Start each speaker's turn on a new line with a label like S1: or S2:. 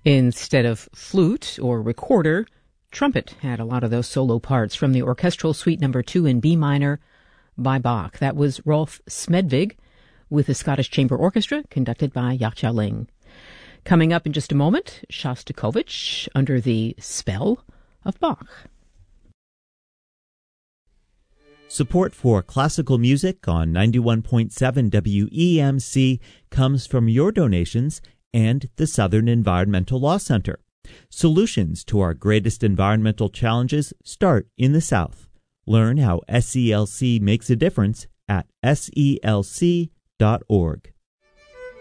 S1: Instead of flute or recorder, trumpet had a lot of those solo parts from the Orchestral Suite No. 2 in B minor by Bach. That was Rolf Smedvig with the Scottish Chamber Orchestra, conducted by Yachtja Ling. Coming up in just a moment, Shostakovich under the spell of Bach.
S2: Support for classical music on 91.7 WEMC comes from your donations and the Southern Environmental Law Center. Solutions to our greatest environmental challenges start in the South. Learn how SELC makes a difference at SELC.org.